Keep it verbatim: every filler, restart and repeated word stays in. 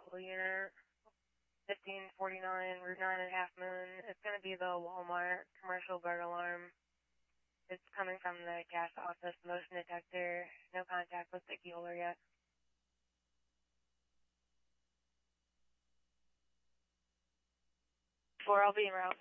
local unit, fifteen forty-nine, Route nine at Half Moon. It's going to be the Walmart commercial guard alarm. It's coming from the gas office motion detector. No contact with the Keeler yet. Four, I'll be en route.